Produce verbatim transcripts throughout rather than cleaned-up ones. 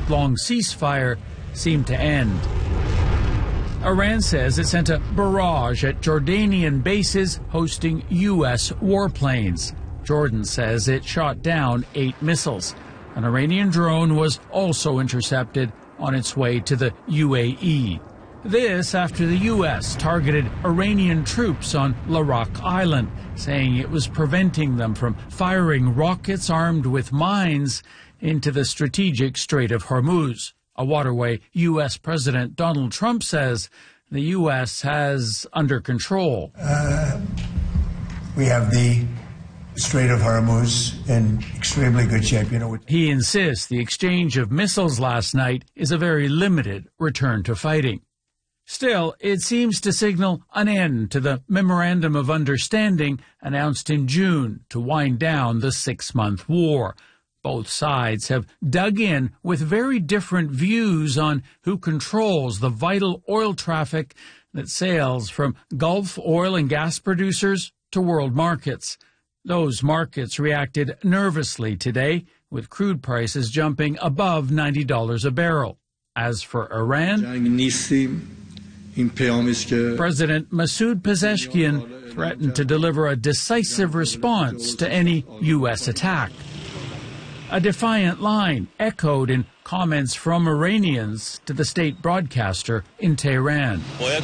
month-long ceasefire seemed to end. Iran says it sent a barrage at Jordanian bases hosting U S warplanes. Jordan says it shot down eight missiles. An Iranian drone was also intercepted on its way to the U A E. This after the U S targeted Iranian troops on Larak Island, saying it was preventing them from firing rockets armed with mines into the strategic Strait of Hormuz, a waterway U S President Donald Trump says the U S has under control. Uh, we have the Strait of Hormuz in extremely good shape. You know, he insists the exchange of missiles last night is a very limited return to fighting. Still, it seems to signal an end to the Memorandum of Understanding announced in June to wind down the six-month war. Both sides have dug in with very different views on who controls the vital oil traffic that sails from Gulf oil and gas producers to world markets. Those markets reacted nervously today, with crude prices jumping above ninety dollars a barrel. As for Iran, President Masoud Pezeshkian threatened to deliver a decisive response to any U S attack. A defiant line echoed in comments from Iranians to the state broadcaster in Tehran.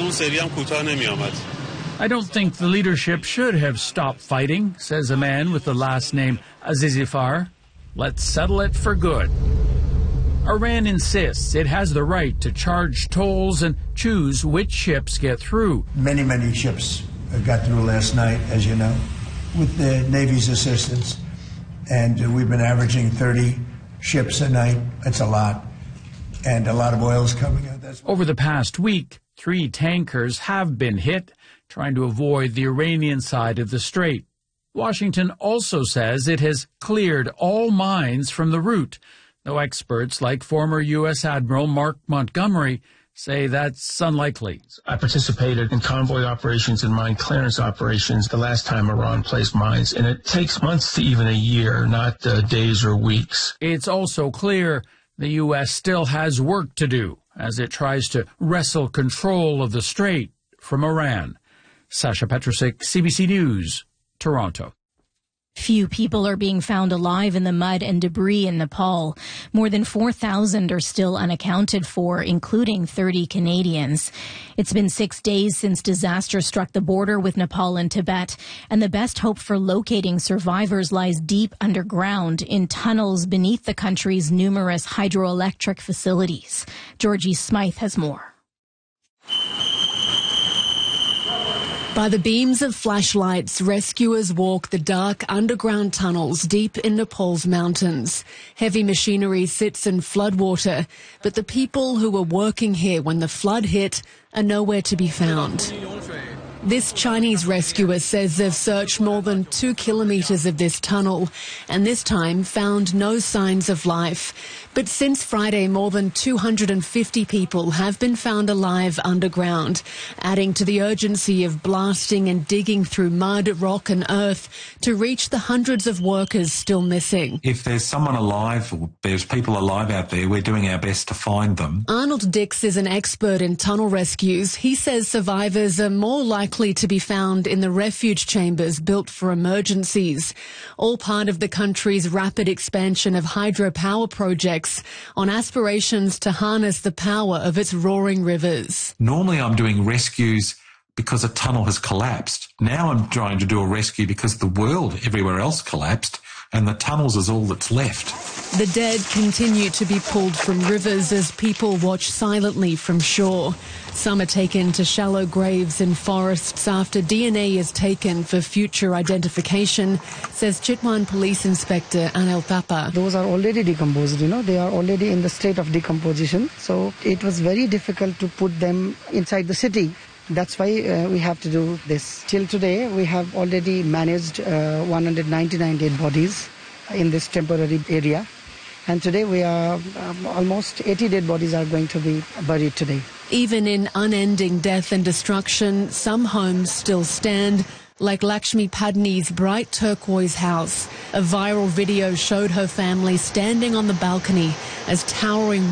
I don't think the leadership should have stopped fighting, says a man with the last name Azizifar. Let's settle it for good. Iran insists it has the right to charge tolls and choose which ships get through. Many, many ships got through last night, as you know, with the Navy's assistance. And we've been averaging thirty ships a night. That's a lot. And a lot of oil's coming out. That's Over the past week, three tankers have been hit, trying to avoid the Iranian side of the strait. Washington also says it has cleared all mines from the route, though experts like former U S Admiral Mark Montgomery say that's unlikely. I participated in convoy operations and mine clearance operations the last time Iran placed mines, and it takes months to even a year, not uh, days or weeks. It's also clear the U S still has work to do as it tries to wrestle control of the strait from Iran. Sasha Petrusik, C B C News, Toronto. Few people are being found alive in the mud and debris in Nepal. More than four thousand are still unaccounted for, including thirty Canadians. It's been six days since disaster struck the border with Nepal and Tibet, and the best hope for locating survivors lies deep underground in tunnels beneath the country's numerous hydroelectric facilities. Georgie Smythe has more. By the beams of flashlights, rescuers walk the dark underground tunnels deep in Nepal's mountains. Heavy machinery sits in floodwater, but the people who were working here when the flood hit are nowhere to be found. This Chinese rescuer says they've searched more than two kilometres of this tunnel and this time found no signs of life. But since Friday, more than two hundred fifty people have been found alive underground, adding to the urgency of blasting and digging through mud, rock and earth to reach the hundreds of workers still missing. If there's someone alive or there's people alive out there, we're doing our best to find them. Arnold Dix is an expert in tunnel rescues. He says survivors are more likely to be found in the refuge chambers built for emergencies, all part of the country's rapid expansion of hydropower projects on aspirations to harness the power of its roaring rivers. Normally I'm doing rescues because a tunnel has collapsed. Now I'm trying to do a rescue because the world everywhere else collapsed and the tunnels is all that's left. The dead continue to be pulled from rivers as people watch silently from shore. Some are taken to shallow graves in forests after D N A is taken for future identification, says Chitwan Police Inspector Anil Papa. Those are already decomposed, you know, they are already in the state of decomposition. So it was very difficult to put them inside the city. That's why uh, we have to do this. Till today, we have already managed uh, one hundred ninety-nine dead bodies in this temporary area. And today we are um, almost eighty dead bodies are going to be buried today. Even in unending death and destruction, some homes still stand, like Lakshmi Padni's bright turquoise house. A viral video showed her family standing on the balcony as towering